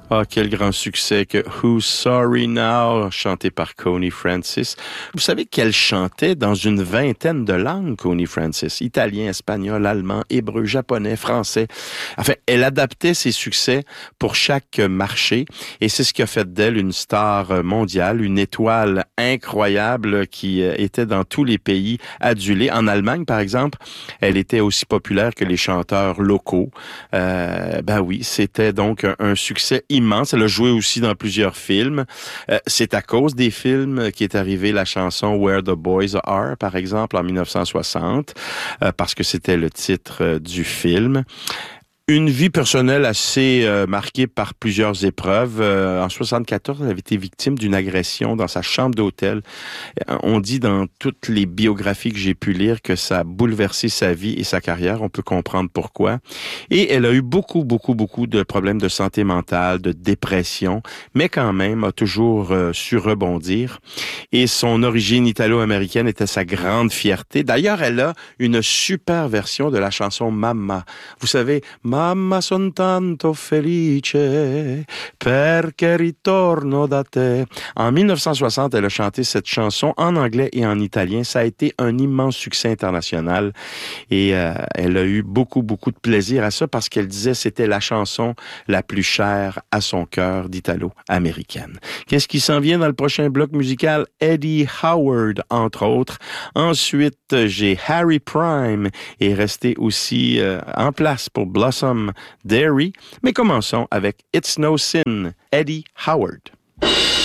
Ah, quel grand succès que Who's Sorry Now, chanté par Connie Francis. Vous savez qu'elle chantait dans une vingtaine de langues, Connie Francis. Italien, espagnol, allemand, hébreu, japonais, français. Enfin, elle adaptait ses succès pour chaque marché et c'est ce qui a fait d'elle une star mondiale, une étoile incroyable qui était dans tous les pays adulée. En Allemagne, par exemple, elle était aussi populaire que les chanteurs locaux. Ben oui, c'était donc un succès immense. Elle a joué aussi dans plusieurs films. C'est à cause des films qu'est arrivée la chanson Where the Boys Are, par exemple, en 1960, parce que c'était le titre du film. Une vie personnelle assez marquée par plusieurs épreuves. En 74, elle avait été victime d'une agression dans sa chambre d'hôtel. On dit dans toutes les biographies que j'ai pu lire que ça a bouleversé sa vie et sa carrière. On peut comprendre pourquoi. Et elle a eu beaucoup de problèmes de santé mentale, de dépression, mais quand même a toujours su rebondir. Et son origine italo-américaine était sa grande fierté. D'ailleurs, elle a une super version de la chanson Mamma. Vous savez, Mamma son tanto felice perché ritorno da te. En 1960, elle a chanté cette chanson en anglais et en italien. Ça a été un immense succès international et elle a eu beaucoup de plaisir à ça parce qu'elle disait que c'était la chanson la plus chère à son cœur d'italo-américaine. Qu'est-ce qui s'en vient dans le prochain bloc musical? Eddie Howard, entre autres. Ensuite, j'ai Harry Prime et resté aussi en place pour Blossom Dairy. Mais commençons avec It's No Sin, Eddie Howard.